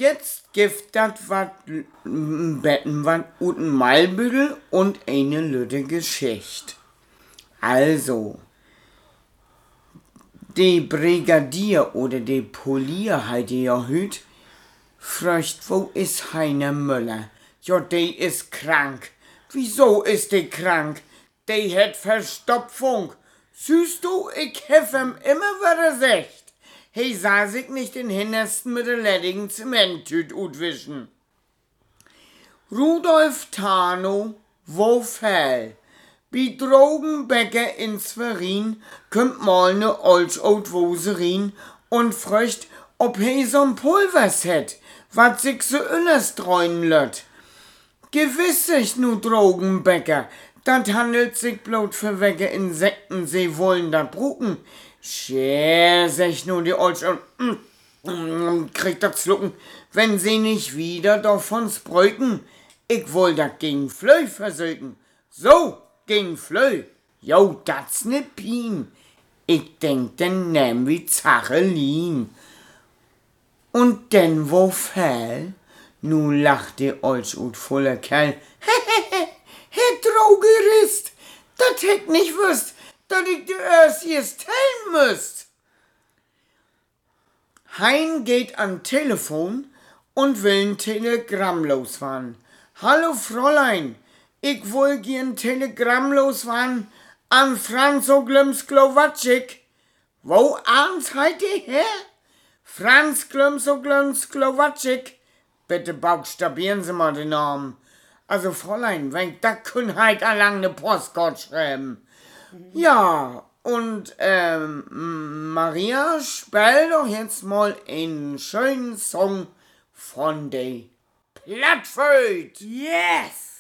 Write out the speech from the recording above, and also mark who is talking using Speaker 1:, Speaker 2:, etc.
Speaker 1: Jetzt gibt dat wat Betten wat uten Malbüttel und eine lütte Geschicht. Also, die Brigadier oder die Polier heide ja hüt, fragt, wo ist Heiner Müller? Ja, die ist krank. Wieso ist die krank? Die hat Verstopfung. Süßt du, ich hef ihm immer wieder gesagt. He sah sich nicht den Hintersten mit der ledigen Zementtüt utwischen. Rudolf Tano, wo fäll? Bi Drogenbäcker in Schwerin kümmt mal ne Olsch-Out-Woserin und fragt, ob he so'n Pulvers het, wat sich so innerst streuen löt. Gewiss sich nu Drogenbäcker, dat handelt sich bloß für wege Insekten, sie wollen dat bruken. Scher, sech nu die Olsch und kriegt dat Schlucken, wenn sie nicht wieder davon spreuken. Ich woll dat gegen Flöh versöken. So, gegen Flöh. Jo, dat's ne Pien. Ich denk, den nehm wie Zachelin. Und denn wo fäll? Nu lacht die Olsch ut voller Kerl. Herr Drogerist, dat hätt nicht wüsst, dat ich die erst jetzt tellen müsst. Hein geht an Telefon und will ein Telegramm losfahren. Hallo Fräulein, ich will gern Telegramm losfahren an Franz Oglem-Slowatschik. Wo abends heut ihr her? Franz Oglem-Slowatschik. Bitte buchstabieren Sie mal den Namen. Also Fräulein, wenn ich da kun heut allang ne Postkarte schreiben. Ja, und Maria, spiel doch jetzt mal einen schönen Song von der Plattföt.
Speaker 2: Yes!